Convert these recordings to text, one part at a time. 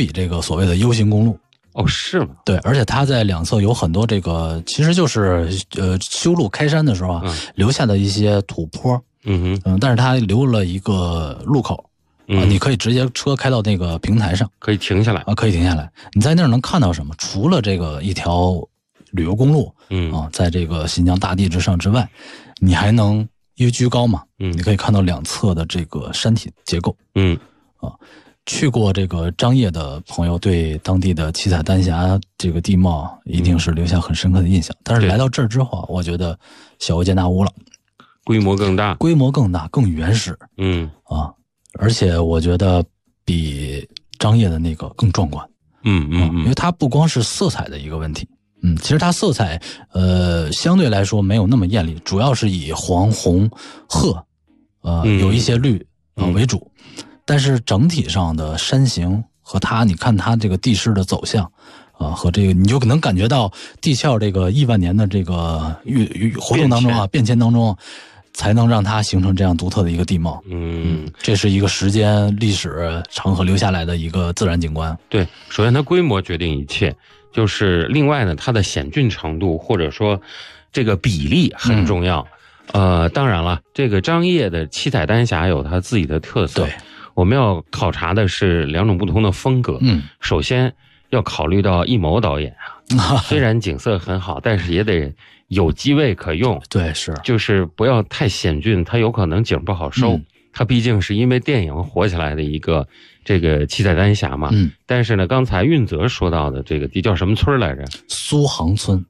这个所谓的 U 型公路。 哦，是吗？ 对，而且它在两侧有很多这个，其实就是修路开山的时候啊，留下的一些土坡。但是它留了一个路口。你可以直接车开到那个平台上， 可以停下来啊，可以停下来。你在那儿能看到什么？除了这个一条旅游公路，在这个新疆大地之上之外，你还能因为居高嘛，你可以看到两侧的这个山体结构。去过这个张掖的朋友，对当地的七彩丹霞这个地貌一定是留下很深刻的印象。但是来到这儿之后，我觉得小巫见大巫了， 规模更大， 更原始。而且我觉得比张掖的那个更壮观。因为它不光是色彩的一个问题。其实它色彩相对来说没有那么艳丽，主要是以黄、红、褐有一些绿为主。但是整体上的山形和你看它这个地势的走向和这个你就能感觉到地壳这个亿万年的这个活动当中变迁当中，才能让它形成这样独特的一个地貌。这是一个时间历史长河留下来的一个自然景观。 对，首先它规模决定一切，就是另外呢，它的险峻程度或者说这个比例很重要。当然了，这个张掖的七彩丹霞有它自己的特色。 对， 我们要考察的是两种不同的风格。首先要考虑到艺谋导演虽然景色很好，但是也得有机位可用。 对，是， 就是不要太险峻，它有可能景不好收。它毕竟是因为电影火起来的一个这个七彩丹霞嘛。但是呢，刚才运泽说到的这个地叫什么村来着？ 苏杭村。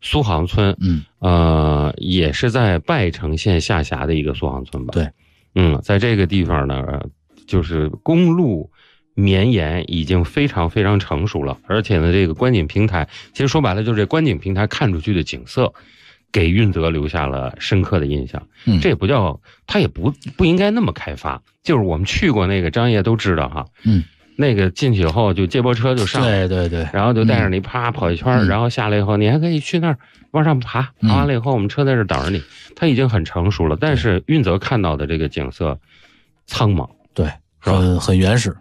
也是在拜城县下辖的一个苏杭村吧？ 对。 在这个地方呢，就是公路绵延已经非常非常成熟了，而且呢，这个观景平台其实说白了就是这观景平台看出去的景色，给运泽留下了深刻的印象。这也不叫，它也不应该那么开发。就是我们去过那个张掖都知道哈。那个进去以后就接驳车就上， 对， 然后就带着你啪跑一圈，然后下来以后你还可以去那儿往上爬，爬完了以后我们车在这等着你。它已经很成熟了，但是运泽看到的这个景色苍茫， 对，很原始。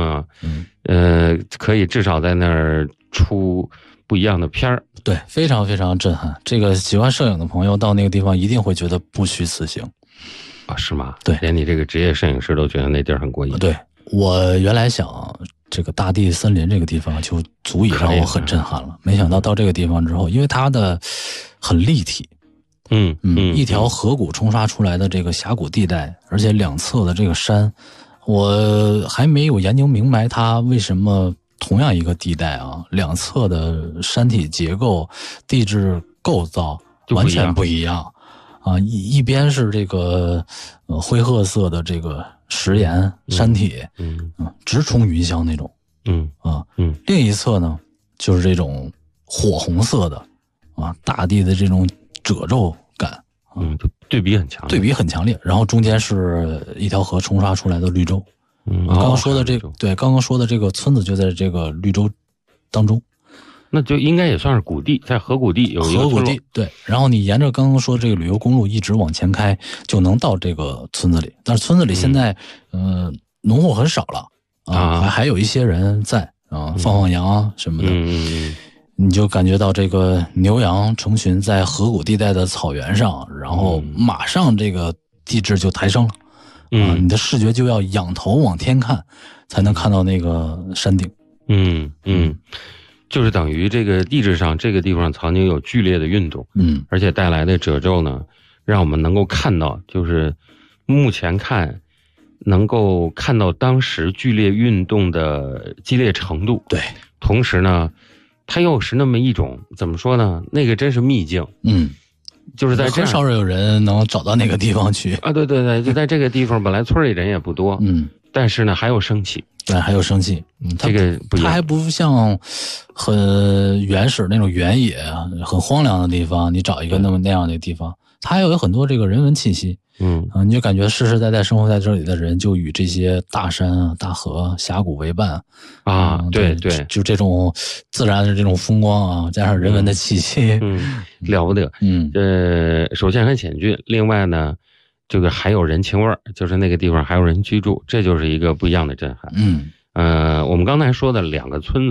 可以至少在那儿出不一样的片儿。 对，非常非常震撼。这个喜欢摄影的朋友到那个地方一定会觉得不虚此行。 是吗？ 对， 连你这个职业摄影师都觉得那地儿很过瘾。 对，我原来想这个大地森林这个地方就足以让我很震撼了，没想到到这个地方之后，因为它的很立体。一条河谷冲刷出来的这个峡谷地带，而且两侧的这个山，我还没有研究明白它为什么同样一个地带两侧的山体结构、地质构造完全不一样一边是这个灰褐色的这个石岩山体，直冲云霄那种，另一侧呢就是这种火红色的大地的这种褶皱感， 就对比很强烈， 然后中间是一条河冲刷出来的绿洲。刚刚说的这个村子就在这个绿洲当中， 那就应该也算是谷地，在河谷地有一个村落。 对，然后你沿着刚刚说这个旅游公路一直往前开，就能到这个村子里。但是村子里现在农户很少了还有一些人在放羊什么的。你就感觉到这个牛羊成群在河谷地带的草原上，然后马上这个地质就抬升了。你的视觉就要仰头往天看，才能看到那个山顶。 就是等于这个地质上这个地方曾经有剧烈的运动，而且带来的褶皱呢，让我们能够看到，就是目前看能够看到当时剧烈运动的激烈程度。 对， 同时呢，它又是那么一种怎么说呢？那个真是秘境。就是在很少有人能找到那个地方去对，就在这个地方，本来村里人也不多，但是呢还有生气。 对，还有生气。 这个不一样， 它还不像很原始那种原野很荒凉的地方，你找一个那样的地方，它还有很多这个人文气息。你就感觉世世代代生活在这里的人就与这些大山大河峡谷为伴对， 就这种自然的这种风光加上人文的气息， 了不得。首先很险峻，另外呢这个还有人情味儿，就是那个地方还有人居住，这就是一个不一样的震撼。我们刚才说的两个村子